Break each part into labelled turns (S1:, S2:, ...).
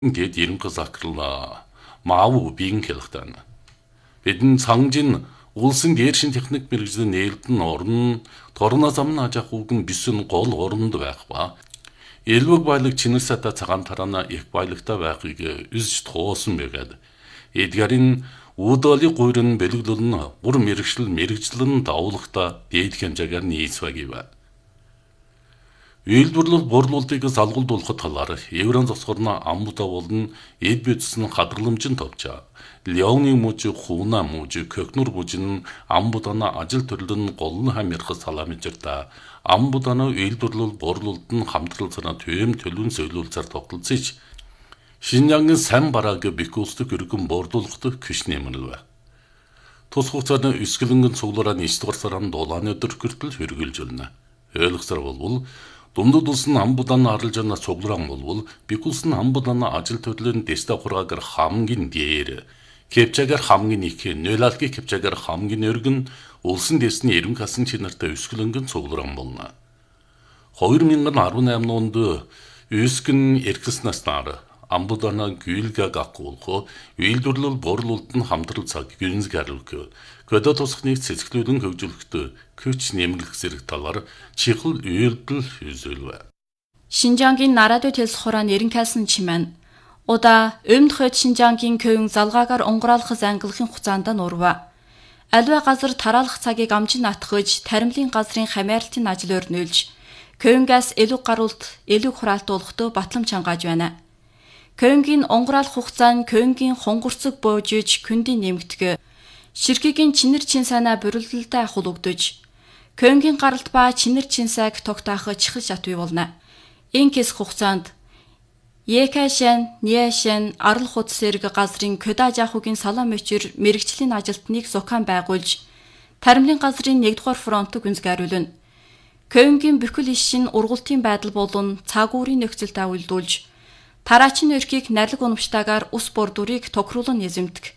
S1: Гэд 이름과 закрала маав биен хэлхтэн. Бидний цангжин улсын дээршин техник мэрэгжлийн нээлтэн орн торно замн ажах үгэн бисэн гол оронд байх ба элвэг байлаг чинэр сата цагаан тараана их байлагта байхыг үзж туусан байгаад эдгарын үүдоли гуйрын бэлэглэлн гур мэрэгжлэн давлахта дээд хэмжээгээр нийцвэгэв. Үйлдвэрлэл борлуулалтыг салгуулдуулахад талаар Еврон зогсгорно амбуда болон эд бүтсэн хадгаламжин товчаа. Леоны мужи хуна мужи көкнүр мужин амбудана ажил төрлөн голн хамирх саламжирда амбудана үйлдвэрлэл борлуулалтын хамтралцараа төм төлөвн сөйлүүлцээр тогтолцож Шинжангийн сан барааг бикүүлсдэг өргөн борлуулахад күш нэмэлвэ. Тус хугацааны эсгэлэнгийн цуглараа нийслэгэр саран дулааны өдөр хүртэл хэрэгжилж байна. Ойлгосоор болвол Дундад улсын амбуданы арилжаана цугларан болвол бикүүлсэн амбуданы ажил төрлийн дэстэ хураагаар хамгийн дээр кепчагаар хамгийн их нөлалгийн кепчагаар хамгийн өргөн улсын дэсний эрен хасан чинартай өсгөлөнгөн цугларан болно. 2018 онд өсгөн эргэснээс нар амбудана гүйлгэг акуулхо үйлдвэрлэл борлуулалтын хамтрал цаг гүнзгарлэг көдө тусахныг цэцгэлүүлэн хөгжүүлэхдээ көч нэмэлэх зэрэг талаар чихэл үйлдэл үзүүлвэ.
S2: Шинжангийн нарадо телсхороо нэрнкасан чимэн. Ода өмдөхөд Шинжангийн кöyн залгаагаар онгоруулах ангилахын хугацаанд нурва. Аливаа газар тараалах цагийг амжин атгаж, таримлын газрын хамаарлтын ажил өрнүүлж, кöyнгээс илүү гаруулт, илүү хураалтуулахдаа батламж хангааж байна. Кöyнгийн онгоруулах хугацаа нь кöyнгийн хонгорцог боожиж, күндийн нэмэгдэх ширхгийн чинэр чин санаа бүрэлдэлтэй ахул өгдөж, кöyнгийн гаралт ба чинэр чин сайг тогтоох чихэл шатвий болно. Энэ хэсэг хугацаанд Екашэн, Няшэн, арал хут сэрэг газрын көдө ажаахугийн салам өчир мэрэгжлийн ажилтныг сукан байгуулж, таримлын газрын 1-р фронтыг үнсгааруулна. Кöyнгийн бүхэл ишин ургалтын байдал болон цаагуурын нөхцөлд үйлдүүлж, тараачны өрхийг нарлаг унамштайгаар ус бордурыг тохируулан эзэмдэг.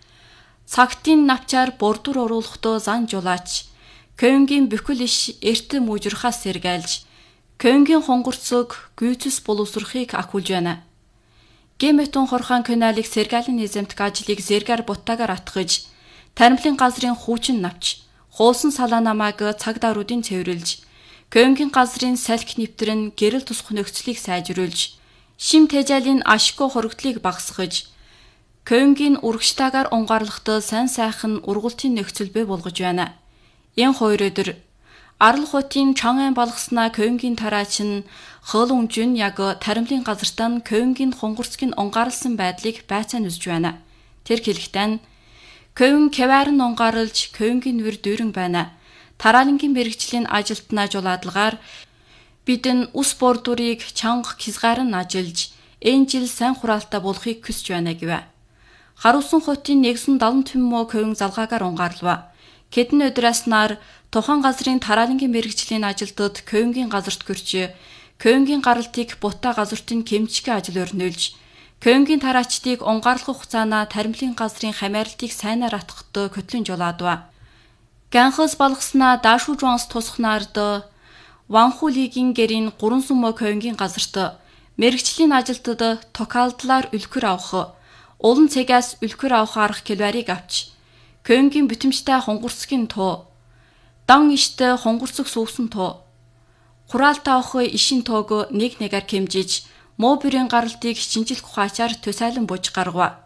S2: Цагтын навчаар бордур оруулахдаа зан жулаач, кöyнгийн бүхэл иш эрт мужирхаас сэргээлж, кöyнгийн хонгорцог гүйцэс боловсрохыг ахуулж байна. Гэмэтэн хорхон каналыг сэргаалын эзэмдэх ажлыг зэргээр буттаагаар атгаж, таримлын газрын хүүчин навч, хуулсан салаа намааг цаг даруудын цэвэрлж, кöyнгийн газрын салхи нэвтрэн гэрэл тусах нөхцөлийг сайжруулж, шим тэжээлийн ашиггүй хоригдлыг багасгаж, кöyнгийн урагштайгаар онгорлохдоо сайн сайхан ургалтын нөхцөл бий болгож байна. Энэ хоёр өдөр арал хотын чангаан балгаснаа кöyнгийн тараач нь хөл өмжин яг таримлын газартаа нь кöyнгийн хонгорцгийн онгорлсон байдлыг байцаан үзж байна. Тэр хэлэхдээ кöyн кеваар нь онгорлж кöyнгийн нүр дүүрэн байна. Тараалангийн мэрэгжлийн ажилтнаа жулаадлагаар бидэн ус бордурыг чанга хязгаар нь ажиллаж, энэ жил сайн хураалтаа болохыг хүсэж байна гэв. Харуулсан хотын 170 мө кöyн залгаагаар онгорлов. Хэдэн өдрөөс нар тухайн газрын тараалангийн мэрэгжлийн ажилтнууд кöyнгийн газарт гөрч, кöyнгийн гаралтыг бутаа газартын кэмчгийн ажил өрнүүлж, кöyнгийн тараачдыг онгорлох хугацаанаа таримлын газрын хамаарлтыг сайнаар атгахдаа көтлөн жулаадва. Ганхас балгаснаа даашгүй жуанс тусахнаард Ванхулигийн гэрийн 300 мө кöyнгийн газарт мэрэгжлийн ажилтнууд токалдлаар үлгэр авах, улан цэгээс үлгэр авах арга келбарыг авч, кöyнгийн битэмжтэй хонгорцгийн туу, дан иштэй хонгорцог суусан туу, хураалтаа авах ишин тоог нэг-нэгээр хэмжиж, муу бүрийн гаралтыг шинжилх ухаачаар төсөөлөн бууж гаргав.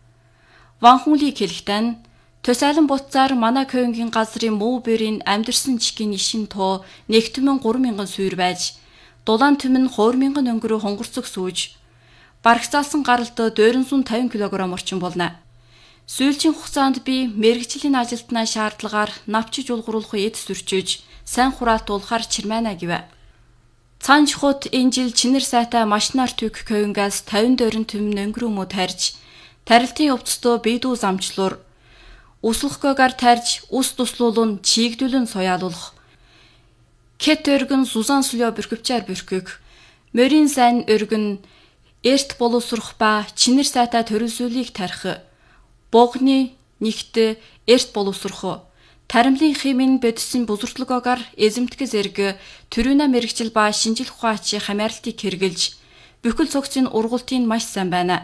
S2: Ванхулиг хэлэхдээ төсөөлөн буцаар манай кöyнгийн газрын муу бүрийн амьдэрсэн чихийн ишин туу 1,3000 сүйр байж, дулаан түмэн 2,000 өнгөрөө хонгорцог сүүж, барагцаалсан гаралт 450 кг орчим болно. Сүүлчийн хугацаанд би мэрэгжлийн ажилтнаа шаардлагаар навчиж улгууруулах эд сүрчиж, сайн хураалтуулахар чирмэна гэв. Цаанч хот энэ жил чинэр сайтай машинаар түүх кöyнгээс 50 дөрөн түмэн өнгөрөө мө тарж, тарилтын өвцтөө бийдүү замчлуур, услахгүйгээр тарж, ус туслуулан чигдүүлэн соёолуулах. Кет өргөн сузан сүлөө бүрхөвчээр бүрхэг, морин сайн өргөн эрт боловсрох ба чинэр сайтай төрөлсүүлийг тарих, богны нэгт эрт боловсрох, таримлын химийн бодисын бузуртлагоор эзэмтгэх зэрэг төрүүнэ мэрэгжил ба шинжил ухаач хамаарлтыг хэрэгжилж, Бүхэл цогцын ургалтын маш сайн байна.